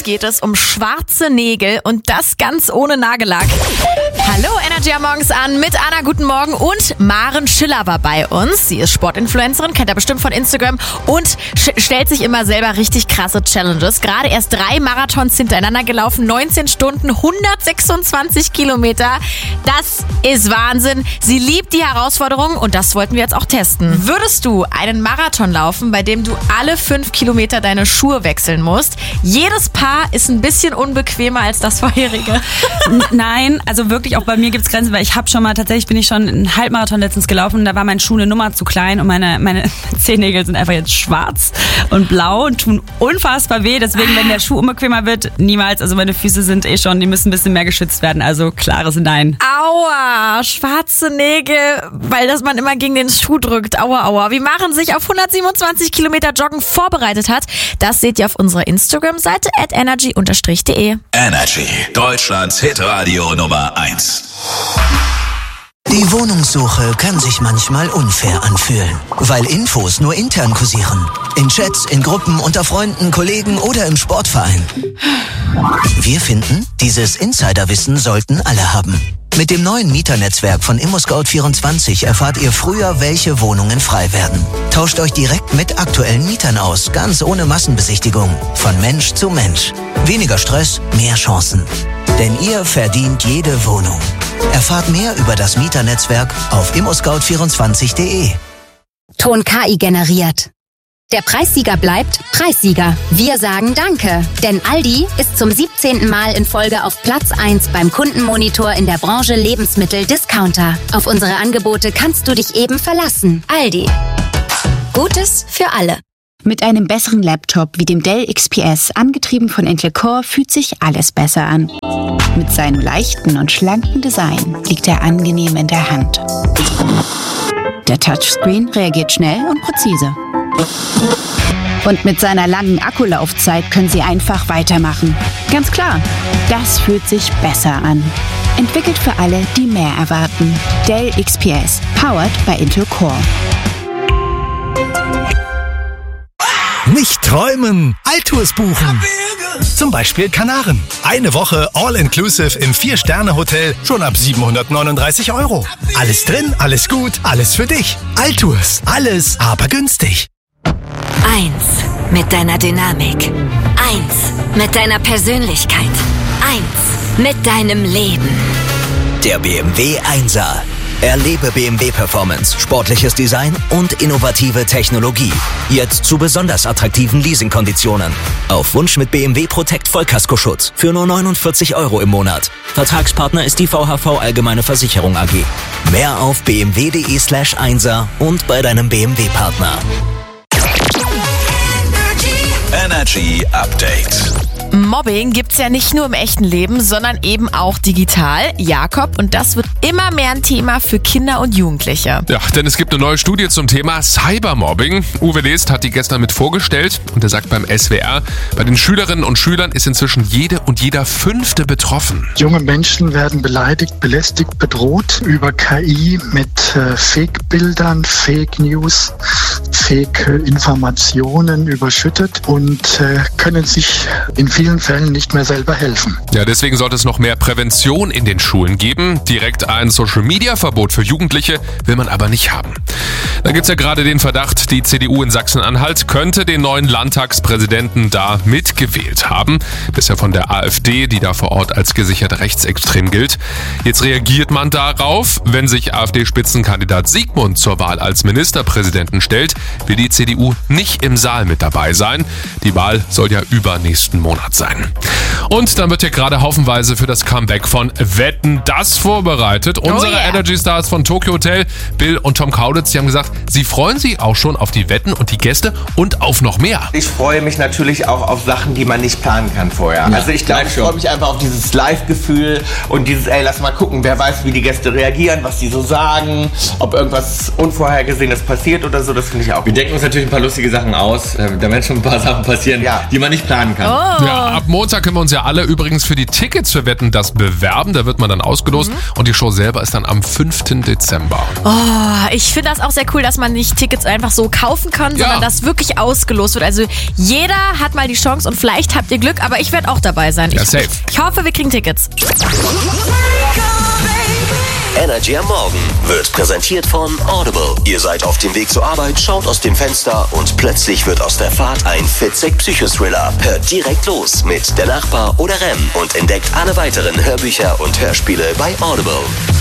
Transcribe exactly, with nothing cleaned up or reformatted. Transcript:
Jetzt geht es um schwarze Nägel und das ganz ohne Nagellack. Hallo, Energy am Morgens an mit Anna, guten Morgen, und Maren Schiller war bei uns. Sie ist Sportinfluencerin, kennt ihr bestimmt von Instagram und sch- stellt sich immer selber richtig krasse Challenges. Gerade erst drei Marathons hintereinander gelaufen, neunzehn Stunden, hundertsechsundzwanzig Kilometer. Das ist Wahnsinn. Sie liebt die Herausforderung und das wollten wir jetzt auch testen. Würdest du einen Marathon laufen, bei dem du alle fünf Kilometer deine Schuhe wechseln musst? Jedes Paar ist ein bisschen unbequemer als das vorherige. N- Nein, also wirklich auch bei mir gibt's Grenzen, weil ich habe schon mal, tatsächlich bin ich schon einen Halbmarathon letztens gelaufen und da war mein Schuh eine Nummer zu klein und meine, meine Zehennägel sind einfach jetzt schwarz und blau und tun unfassbar weh. Deswegen, wenn der Schuh unbequemer wird, niemals. Also meine Füße sind eh schon, die müssen ein bisschen mehr geschützt werden. Also klares Nein. Aua, schwarze Nägel, weil das man immer gegen den Schuh drückt. Aua, aua. Wie Maren sich auf hundertsiebenundzwanzig Kilometer Joggen vorbereitet hat, das seht ihr auf unserer Instagram-Seite at energy unterstrich de. Energy, Deutschlands Hitradio Nummer eins. Die Wohnungssuche kann sich manchmal unfair anfühlen, weil Infos nur intern kursieren. In Chats, in Gruppen, unter Freunden, Kollegen oder im Sportverein. Wir finden, dieses Insiderwissen sollten alle haben. Mit dem neuen Mieternetzwerk von ImmoScout vierundzwanzig erfahrt ihr früher, welche Wohnungen frei werden. Tauscht euch direkt mit aktuellen Mietern aus, ganz ohne Massenbesichtigung. Von Mensch zu Mensch. Weniger Stress, mehr Chancen. Denn ihr verdient jede Wohnung. Erfahrt mehr über das Mieternetzwerk auf immoscout vierundzwanzig punkt de. Ton K I generiert. Der Preissieger bleibt Preissieger. Wir sagen Danke, denn Aldi ist zum siebzehnten Mal in Folge auf Platz eins beim Kundenmonitor in der Branche Lebensmittel-Discounter. Auf unsere Angebote kannst du dich eben verlassen. Aldi. Gutes für alle. Mit einem besseren Laptop wie dem Dell X P S, angetrieben von Intel Core, fühlt sich alles besser an. Mit seinem leichten und schlanken Design liegt er angenehm in der Hand. Der Touchscreen reagiert schnell und präzise. Und mit seiner langen Akkulaufzeit können Sie einfach weitermachen. Ganz klar, das fühlt sich besser an. Entwickelt für alle, die mehr erwarten. Dell X P S, powered by Intel Core. Nicht träumen, Altours buchen. Zum Beispiel Kanaren. Eine Woche All-Inclusive im Vier-Sterne-Hotel schon ab siebenhundertneununddreißig Euro. Alles drin, alles gut, alles für dich. Altours, alles aber günstig. Eins mit deiner Dynamik. Eins mit deiner Persönlichkeit. Eins mit deinem Leben. Der B M W Einser. Erlebe B M W Performance, sportliches Design und innovative Technologie. Jetzt zu besonders attraktiven Leasingkonditionen. Auf Wunsch mit B M W Protect Vollkaskoschutz für nur neunundvierzig Euro im Monat. Vertragspartner ist die V H V Allgemeine Versicherung A G. Mehr auf bmw.de slash Einser und bei deinem B M W-Partner. Energy Update. Mobbing gibt's ja nicht nur im echten Leben, sondern eben auch digital. Jakob, und das wird immer mehr ein Thema für Kinder und Jugendliche. Ja, denn es gibt eine neue Studie zum Thema Cybermobbing. Uwe Lest hat die gestern mit vorgestellt und er sagt beim S W R, bei den Schülerinnen und Schülern ist inzwischen jede und jeder Fünfte betroffen. Junge Menschen werden beleidigt, belästigt, bedroht über K I mit äh, Fake-Bildern, Fake News, Fake-Informationen überschüttet und äh, können sich in vielen Fällen nicht mehr selber helfen. Ja, deswegen sollte es noch mehr Prävention in den Schulen geben. Direkt ein Social-Media-Verbot für Jugendliche will man aber nicht haben. Da gibt's ja gerade den Verdacht, die C D U in Sachsen-Anhalt könnte den neuen Landtagspräsidenten da mitgewählt haben. Bisher von der AfD, die da vor Ort als gesichert rechtsextrem gilt. Jetzt reagiert man darauf. Wenn sich AfD-Spitzenkandidat Sigmund zur Wahl als Ministerpräsidenten stellt, will die C D U nicht im Saal mit dabei sein. Die Wahl soll ja übernächsten Monat sein. Und dann wird ja gerade haufenweise für das Comeback von Wetten, das vorbereitet. Oh Unsere yeah. Energy Stars von Tokyo Hotel, Bill und Tom Kaulitz, die haben gesagt, sie freuen sich auch schon auf die Wetten und die Gäste und auf noch mehr. Ich freue mich natürlich auch auf Sachen, die man nicht planen kann vorher. Ja, also ich glaube, ich freue mich einfach auf dieses Live-Gefühl und dieses, ey, lass mal gucken, wer weiß, wie die Gäste reagieren, was sie so sagen, ob irgendwas Unvorhergesehenes passiert oder so, das finde ich auch Wir denken uns natürlich ein paar lustige Sachen aus. Da werden schon ein paar Sachen passieren, ja. die man nicht planen kann. Oh. Ja, ab Montag können wir uns ja alle übrigens für die Tickets für Wetten, das bewerben. Da wird man dann ausgelost. Mhm. Und die Show selber ist dann am fünften Dezember. Oh, ich finde das auch sehr cool, dass man nicht Tickets einfach so kaufen kann, ja. sondern dass wirklich ausgelost wird. Also jeder hat mal die Chance und vielleicht habt ihr Glück, aber ich werde auch dabei sein. Ja, ich, safe. Ich hoffe, wir kriegen Tickets. Energy am Morgen wird präsentiert von Audible. Ihr seid auf dem Weg zur Arbeit, schaut aus dem Fenster und plötzlich wird aus der Fahrt ein fitzig Psychothriller. Hört direkt los mit Der Nachbar oder Rem und entdeckt alle weiteren Hörbücher und Hörspiele bei Audible.